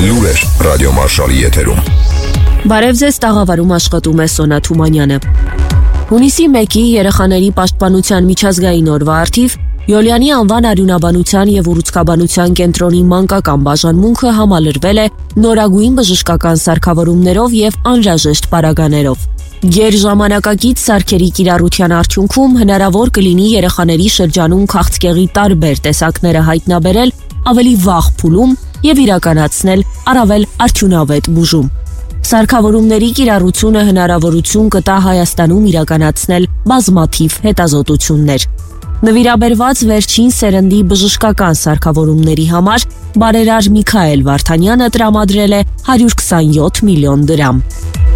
Լուրեր ռադիո Մարշալի եթերում։ Բարև ձեզ, տաղավարում աշխատում է Սոնա Թումանյանը։ Հունիսի 1-ի երեխաների պաշտպանության միջազգային օրվա առթիվ Յոլյանի անվան արյունաբանության եւ ուռուցքաբանության կենտրոնի մանկական բաժանմունքը համալրվել է նորագույն բժշկական սարքավորումներով եւ անհրաժեշտ պարագաներով։ Գերժամանակակից սարքերի կիրառության արդյունքում հնարավոր կլինի երեխաների շրջանում քաղցկեղի տարբեր տեսակները հայտնաբերել ավելի վաղ փուլում եւ իրականացնել առավել արդյունավետ բուժում։ Սարքավորումների կիրառությունը հնարավորություն կտա Հայաստանում իրականացնել բազմաթիվ հետազոտություններ։ Նվիրաբերված վերջին սերնդի բժշկական սարքավորումների համար բարերար Միքայել Վարդանյանը տրամադրել է 127 միլիոն դրամ։